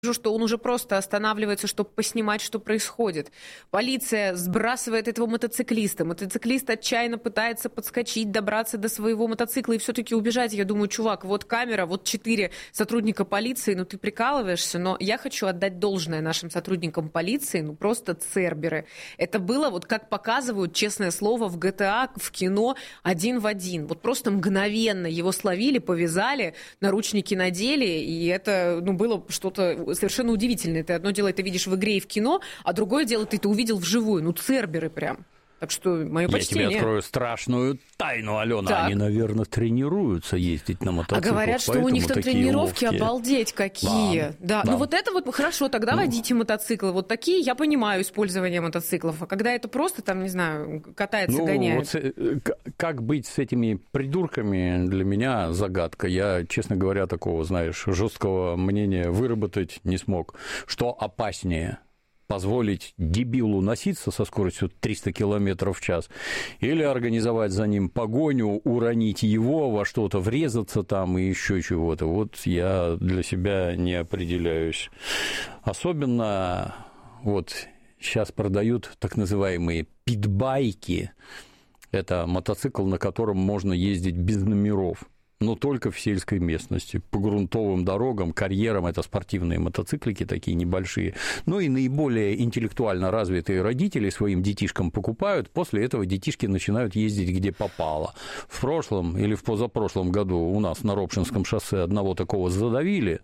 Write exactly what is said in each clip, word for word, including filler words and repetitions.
что он уже просто останавливается, чтобы поснимать, что происходит. Полиция сбрасывает этого мотоциклиста. Мотоциклист отчаянно пытается подскочить, добраться до своего мотоцикла и все-таки убежать. Я думаю, чувак, вот камера, вот четыре сотрудника полиции, ну ты прикалываешься, но я хочу отдать должное нашим сотрудникам полиции, ну просто церберы. Это было, вот как показывают, честное слово, в джи ти эй, в кино, один в один. Вот просто мгновенно его словили, повязали, наручники надели, и это, ну, было что-то совершенно удивительное. Ты одно дело, ты видишь в игре и в кино, а другое дело, ты это увидел вживую. Ну, церберы прям. Так что мое почтение. Я тебе открою страшную тайну, Алена. Так. Они, наверное, тренируются ездить на мотоциклах. А говорят, что у них там тренировки ловкие. Обалдеть какие. Да. Да. Да. Ну вот это вот хорошо, тогда ну. водите мотоциклы. Вот такие я понимаю использование мотоциклов. А когда это просто там, не знаю, катается, ну, гоняет. Вот, как быть с этими придурками, для меня загадка. Я, честно говоря, такого, знаешь, жесткого мнения выработать не смог. Что опаснее? Позволить дебилу носиться со скоростью триста километров в час или организовать за ним погоню, уронить его во что-то, врезаться там и еще чего-то. Вот я для себя не определяюсь. Особенно вот сейчас продают так называемые питбайки. Это мотоцикл, на котором можно ездить без номеров, но только в сельской местности, по грунтовым дорогам, карьерам. Это спортивные мотоциклики такие небольшие. Ну и наиболее интеллектуально развитые родители своим детишкам покупают, после этого детишки начинают ездить где попало. В прошлом или в позапрошлом году у нас на Ропшинском шоссе одного такого задавили,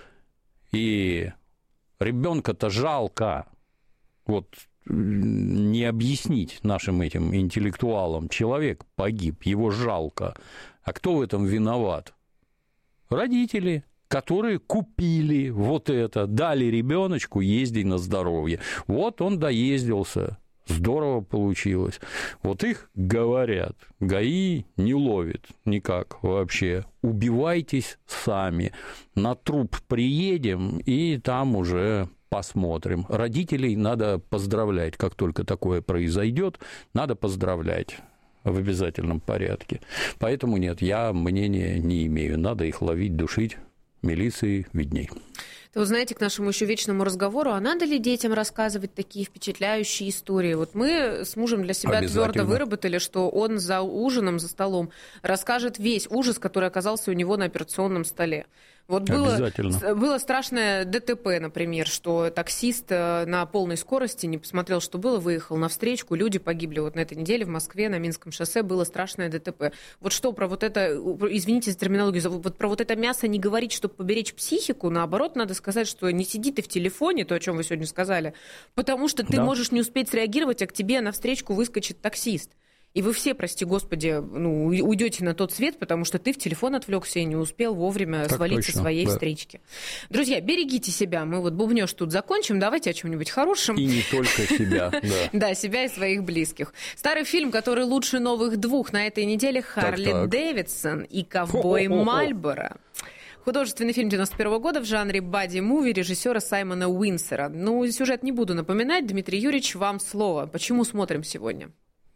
и ребенка-то жалко. Вот не объяснить нашим этим интеллектуалам. Человек погиб, его жалко. А кто в этом виноват? Родители, которые купили вот это, дали ребеночку ездить на здоровье. Вот он доездился, здорово получилось. Вот их, говорят, ГАИ не ловит никак вообще. Убивайтесь сами. На труп приедем, и там уже посмотрим. Родителей надо поздравлять, как только такое произойдет, надо поздравлять в обязательном порядке. Поэтому нет, я мнения не имею. Надо их ловить, душить, милиции видней. Вы знаете, к нашему еще вечному разговору, а надо ли детям рассказывать такие впечатляющие истории? Вот мы с мужем для себя твердо выработали, что он за ужином, за столом расскажет весь ужас, который оказался у него на операционном столе. Вот было, было страшное ДТП, например, что таксист на полной скорости не посмотрел, что было, выехал на встречку, люди погибли. Вот на этой неделе в Москве на Минском шоссе было страшное ДТП. Вот что про вот это, извините за терминологию, вот про вот это мясо не говорить, чтобы поберечь психику, наоборот, надо сказать, что не сиди ты в телефоне, то, о чем вы сегодня сказали, потому что ты да. можешь не успеть среагировать, а к тебе на встречку выскочит таксист. И вы все, прости господи, ну, уйдете на тот свет, потому что ты в телефон отвлекся и не успел вовремя так свалить со своей да. встречки. Друзья, берегите себя. Мы вот бубнёж тут закончим. Давайте о чем-нибудь хорошем. И не только себя. Да. да, себя и своих близких. Старый фильм, который лучше новых двух на этой неделе, Харли Дэвидсон и Ковбой Мальборо. Художественный фильм девяносто первого года в жанре бадди-муви режиссера Саймона Уинсера. Ну, сюжет не буду напоминать. Дмитрий Юрьевич, вам слово. Почему смотрим сегодня?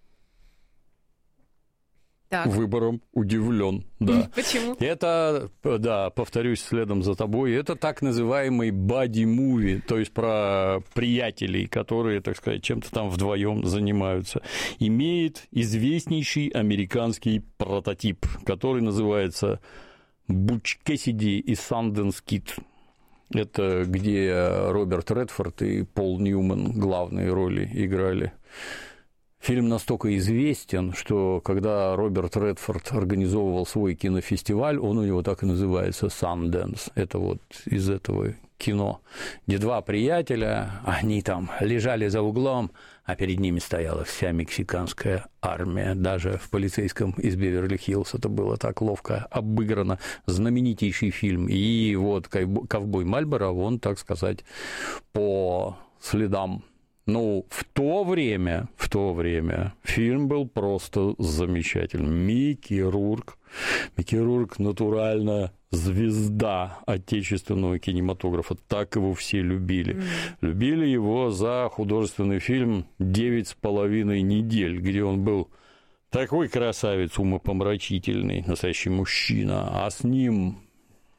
Так. Выбором удивлен, да. Почему? Это, да, повторюсь следом за тобой, это так называемый бадди-муви, то есть про приятелей, которые, так сказать, чем-то там вдвоем занимаются. Имеет известнейший американский прототип, который называется «Буч Кэссиди и Санденс Кид». Это где Роберт Редфорд и Пол Ньюман главные роли играли. Фильм настолько известен, что когда Роберт Редфорд организовывал свой кинофестиваль, он у него так и называется «Sundance». Это вот из этого кино, где два приятеля, они там лежали за углом, а перед ними стояла вся мексиканская армия. Даже в «Полицейском из Беверли-Хиллз» это было так ловко обыграно. Знаменитейший фильм. И вот «Ковбой Мальборо», он, так сказать, по следам. Ну, в то время, в то время фильм был просто замечательный. Микки Рурк. Микки Рурк натурально звезда отечественного кинематографа. Так его все любили. Mm. Любили его за художественный фильм «Девять с половиной недель», где он был такой красавец, умопомрачительный, настоящий мужчина, а с ним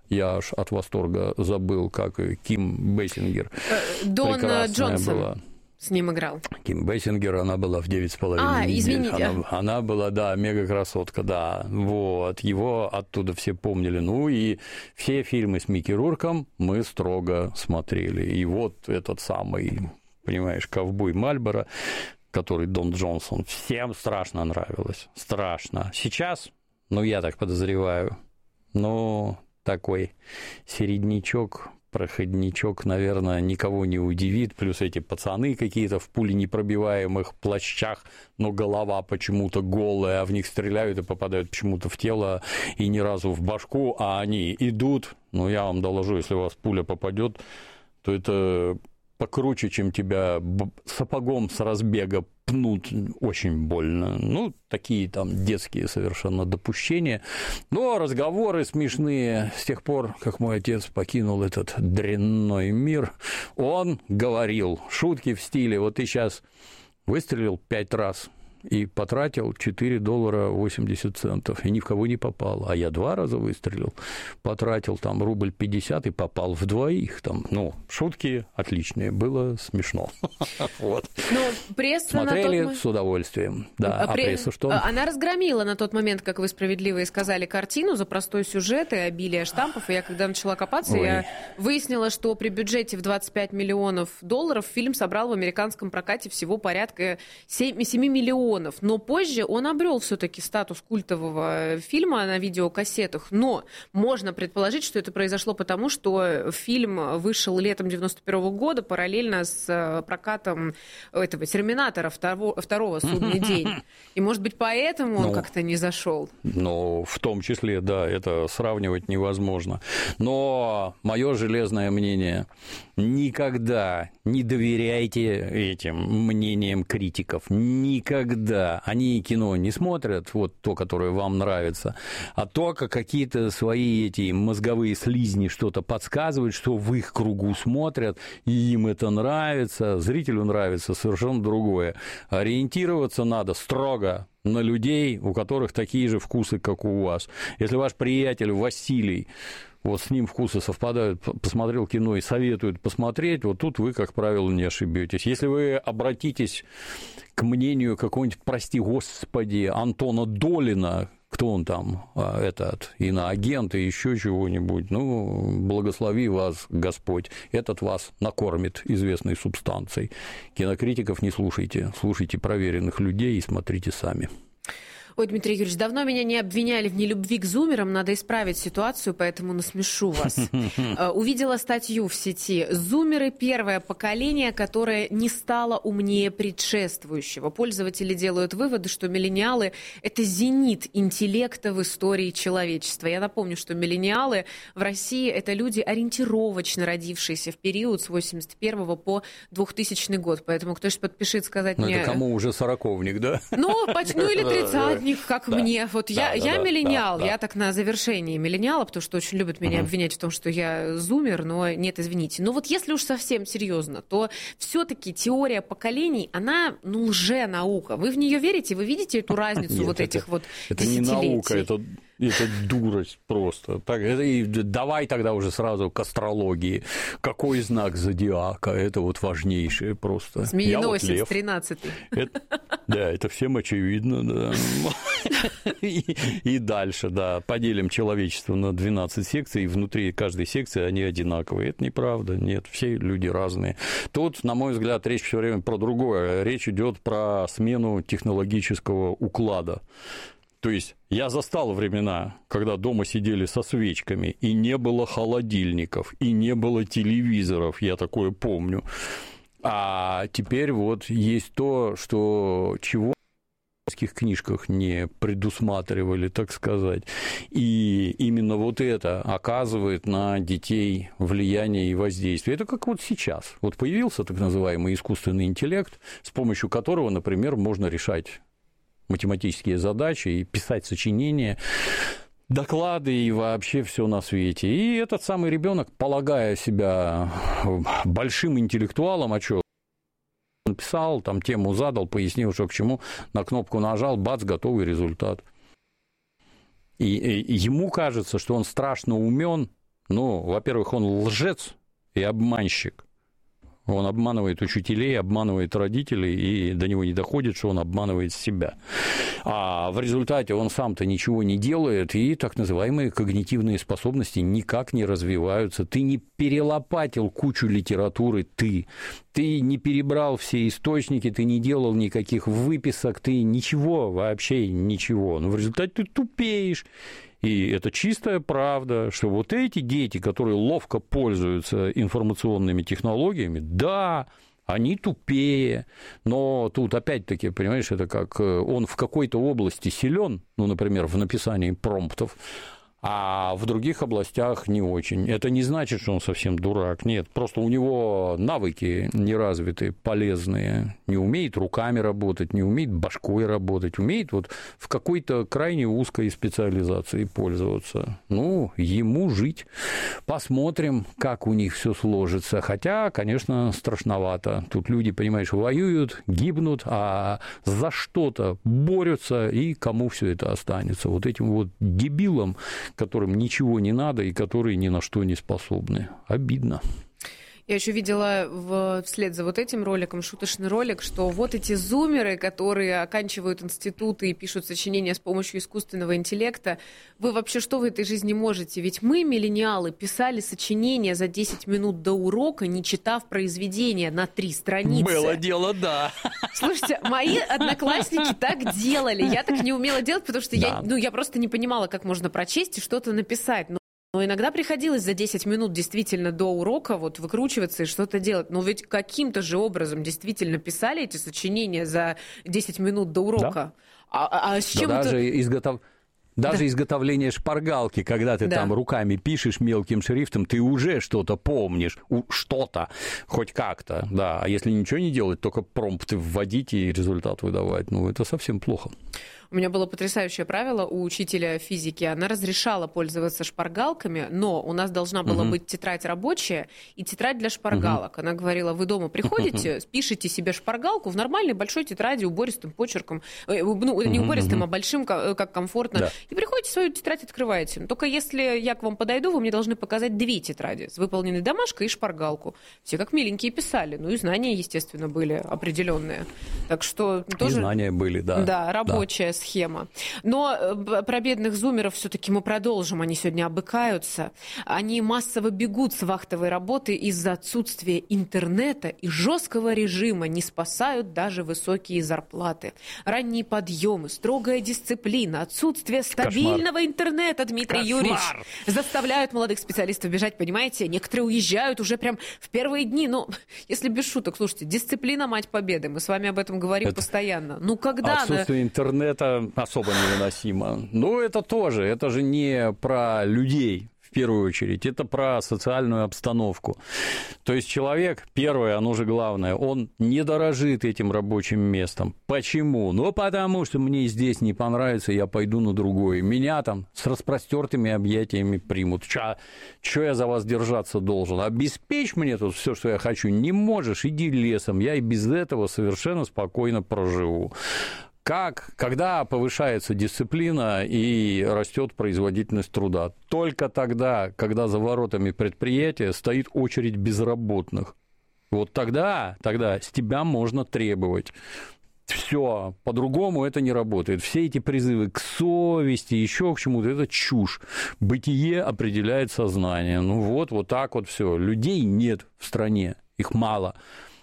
Я аж от восторга забыл, как Ким Бейсингер. Дон Джонсон была. С ним играл. Ким Бейсингер, она была в девять с половиной а, недель. Извините. Она, она была, да, мега-красотка, да. Вот. Его оттуда все помнили. Ну и все фильмы с Микки Рурком мы строго смотрели. И вот этот самый, понимаешь, ковбой Мальборо, который Дон Джонсон, всем страшно нравилось. Страшно. Сейчас, ну, я так подозреваю, ну, такой середнячок, проходничок, наверное, никого не удивит. Плюс эти пацаны какие-то в пуленепробиваемых плащах, но голова почему-то голая, а в них стреляют и попадают почему-то в тело и ни разу в башку, а они идут. Ну, я вам доложу, если у вас пуля попадет, то это покруче, чем тебя сапогом с разбега пнут, очень больно. Ну, такие там детские совершенно допущения. Но разговоры смешные. С тех пор, как мой отец покинул этот дрянной мир, он говорил шутки в стиле: вот ты сейчас выстрелил пять раз и потратил четыре доллара восемьдесят центов, и ни в кого не попал. А я два раза выстрелил, потратил там рубль пятьдесят и попал в двоих. Там, ну, шутки отличные, было смешно. Вот. Смотрели с удовольствием. Да, а пресса что? Она разгромила на тот момент, как вы справедливо и сказали, картину за простой сюжет и обилие штампов. И я, когда начала копаться, Ой. я выяснила, что при бюджете в двадцать пять миллионов долларов фильм собрал в американском прокате всего порядка семь миллионов. Но позже он обрел все-таки статус культового фильма на видеокассетах. Но можно предположить, что это произошло потому, что фильм вышел летом девяносто первого года параллельно с прокатом этого «Терминатора» второго, второго «Судный день». И, может быть, поэтому он ну, как-то не зашел. Ну, в том числе, да, это сравнивать невозможно. Но мое железное мнение: никогда не доверяйте этим мнениям критиков. Никогда. Они кино не смотрят, вот то, которое вам нравится, а только какие-то свои эти мозговые слизни что-то подсказывают, что в их кругу смотрят, и им это нравится. Зрителю нравится совершенно другое. Ориентироваться надо строго на людей, у которых такие же вкусы, как у вас. Если ваш приятель Василий, вот с ним вкусы совпадают, посмотрел кино и советует посмотреть, вот тут вы, как правило, не ошибетесь. Если вы обратитесь к мнению какого-нибудь, прости господи, Антона Долина, кто он там, этот, иноагент и еще чего-нибудь, ну, благослови вас Господь, этот вас накормит известной субстанцией. Кинокритиков не слушайте, слушайте проверенных людей и смотрите сами. Ой, Дмитрий Юрьевич, давно меня не обвиняли в нелюбви к зумерам, надо исправить ситуацию, поэтому насмешу вас. Увидела статью в сети: «Зумеры – первое поколение, которое не стало умнее предшествующего». Пользователи делают выводы, что миллениалы – это зенит интеллекта в истории человечества. Я напомню, что миллениалы в России – это люди, ориентировочно родившиеся в период с восемьдесят первого по двухтысячный год. Поэтому кто-то подпишет сказать Но мне… это кому уже сороковник, да? Ну, ну или тридцатник. Как да. мне. Вот да, я, да, я да, миллениал, да, да. я так на завершении миллениала, потому что очень любят меня uh-huh. обвинять в том, что я зумер, но нет, извините. Но вот если уж совсем серьезно, то все-таки теория поколений, она, ну, лженаука. Вы в нее верите? Вы видите эту разницу нет, вот этих это, вот это десятилетий? Это не наука, это... Это дурость просто. Так, это, и давай тогда уже сразу к астрологии. Какой знак зодиака? Это вот важнейшее просто. Змееносец, вот тринадцатый. Это, да, это всем очевидно. Да. И, и дальше, да, поделим человечество на двенадцать секций, и внутри каждой секции они одинаковые. Это неправда. Нет, все люди разные. Тут, на мой взгляд, речь все время про другое. Речь идет про смену технологического уклада. То есть я застал времена, когда дома сидели со свечками, и не было холодильников, и не было телевизоров, я такое помню. А теперь вот есть то, что чего в детских книжках не предусматривали, так сказать. И именно вот это оказывает на детей влияние и воздействие. Это как вот сейчас. Вот появился так называемый искусственный интеллект, с помощью которого, например, можно решать математические задачи и писать сочинения, доклады и вообще все на свете. И этот самый ребенок, полагая себя большим интеллектуалом, а что, написал, там тему задал, пояснил, что к чему, на кнопку нажал, бац, готовый результат. И, и ему кажется, что он страшно умен, Ну, во-первых, он лжец и обманщик. Он обманывает учителей, обманывает родителей, и до него не доходит, что он обманывает себя. А в результате он сам-то ничего не делает, и так называемые когнитивные способности никак не развиваются. Ты не перелопатил кучу литературы, ты. Ты не перебрал все источники, ты не делал никаких выписок, ты ничего, вообще ничего. Но в результате ты тупеешь. И это чистая правда, что вот эти дети, которые ловко пользуются информационными технологиями, да, они тупее, но тут опять-таки, понимаешь, это как он в какой-то области силен, ну, например, в написании промптов, а в других областях не очень. Это не значит, что он совсем дурак. Нет, просто у него навыки не развиты, полезные. Не умеет руками работать, не умеет башкой работать, умеет вот в какой-то крайне узкой специализации пользоваться. Ну, ему жить. Посмотрим, как у них все сложится. Хотя, конечно, страшновато. Тут люди, понимаешь, воюют, гибнут, а за что-то борются, и кому все это останется? Вот этим вот дебилам, которым ничего не надо и которые ни на что не способны. Обидно. Я еще видела в, вслед за вот этим роликом шуточный ролик, что вот эти зумеры, которые оканчивают институты и пишут сочинения с помощью искусственного интеллекта, вы вообще что в этой жизни можете? Ведь мы, миллениалы, писали сочинения за десять минут до урока, не читав произведения на три страницы. Было дело, да. Слушайте, мои одноклассники так делали. Я так не умела делать, потому что да. я, ну, я просто не понимала, как можно прочесть и что-то написать. Но иногда приходилось за десять минут действительно до урока вот выкручиваться и что-то делать. Но ведь каким-то же образом действительно писали эти сочинения за десять минут до урока. Да. А, а с чем да это... Даже изготов... Даже да. изготовление шпаргалки, когда ты да. там руками пишешь мелким шрифтом, ты уже что-то помнишь, что-то, хоть как-то, да. А если ничего не делать, только промпты вводить и результат выдавать, ну, это совсем плохо. У меня было потрясающее правило у учителя физики. Она разрешала пользоваться шпаргалками, но у нас должна была uh-huh. быть тетрадь рабочая и тетрадь для шпаргалок. Uh-huh. Она говорила, вы дома приходите, uh-huh. пишите себе шпаргалку в нормальной большой тетради убористым почерком, ну, не убористым, uh-huh. а большим, как комфортно, да. и приходите, свою тетрадь открываете. Но только если я к вам подойду, вы мне должны показать две тетради с выполненной домашкой и шпаргалку. Все как миленькие писали. Ну и знания, естественно, были определенные. Так что тоже... И знания были, да. Да, рабочая да. схема. Но про бедных зумеров все-таки мы продолжим. Они сегодня обыкаются. Они массово бегут с вахтовой работы из-за отсутствия интернета и жесткого режима. Не спасают даже высокие зарплаты. Ранние подъемы, строгая дисциплина, отсутствие стабильного Кошмар. интернета, Дмитрий Кошмар. Юрьевич, заставляют молодых специалистов бежать, понимаете? Некоторые уезжают уже прям в первые дни. Ну, если без шуток, слушайте, дисциплина – мать победы. Мы с вами об этом говорим это постоянно. Ну, когда отсутствие она... интернета особо невыносимо. Ну, это тоже, это же не про людей. В первую очередь, это про социальную обстановку. То есть человек, первое, оно же главное, он не дорожит этим рабочим местом. Почему? Ну, потому что мне здесь не понравится, я пойду на другое. Меня там с распростертыми объятиями примут. Что я за вас держаться должен? Обеспечь мне тут все, что я хочу. Не можешь, иди лесом. Я и без этого совершенно спокойно проживу. Как, когда повышается дисциплина и растет производительность труда? Только тогда, когда за воротами предприятия стоит очередь безработных. Вот тогда, тогда с тебя можно требовать. Все, по-другому это не работает. Все эти призывы к совести, еще к чему-то, это чушь. Бытие определяет сознание. Ну вот, вот так вот все. Людей нет в стране, их мало.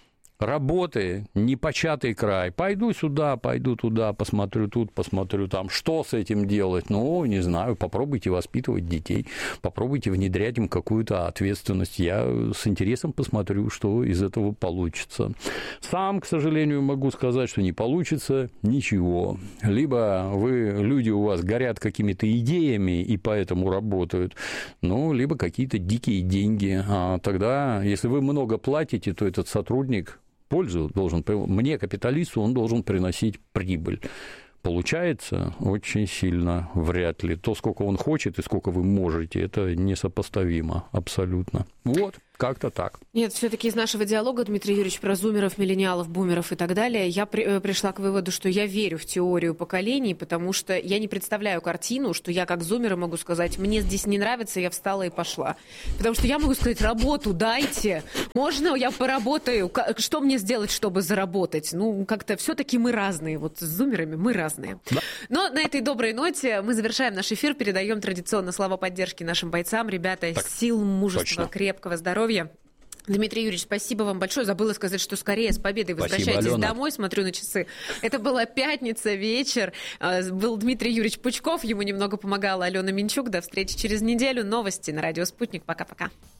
Работы, непочатый край. Пойду сюда, пойду туда, посмотрю тут, посмотрю там. Что с этим делать? Ну, не знаю, попробуйте воспитывать детей, попробуйте внедрять им какую-то ответственность. Я с интересом посмотрю, что из этого получится. Сам, к сожалению, могу сказать, что не получится ничего. Либо вы, люди у вас горят какими-то идеями и поэтому работают, ну, либо какие-то дикие деньги. А тогда, если вы много платите, то этот сотрудник пользу должен, мне, капиталисту, он должен приносить прибыль. Получается очень сильно вряд ли. То, сколько он хочет и сколько вы можете, это несопоставимо абсолютно. Вот. Как-то так. Нет, все-таки из нашего диалога, Дмитрий Юрьевич, про зумеров, миллениалов, бумеров и так далее, я при, пришла к выводу, что я верю в теорию поколений, потому что я не представляю картину, что я как зумер могу сказать, мне здесь не нравится, я встала и пошла. Потому что я могу сказать, работу дайте, можно я поработаю, что мне сделать, чтобы заработать? Ну, как-то все-таки мы разные, вот с зумерами мы разные. Да. Но на этой доброй ноте мы завершаем наш эфир, передаем традиционно слова поддержки нашим бойцам. Ребята, так, сил, мужества, точно. Крепкого здоровья. Дмитрий Юрьевич, спасибо вам большое. Забыла сказать, что скорее с победой возвращайтесь спасибо, домой. Смотрю на часы. Это была пятница, вечер. Был Дмитрий Юрьевич Пучков. Ему немного помогала Алена Минчук. До встречи через неделю. Новости на радио «Спутник». Пока-пока.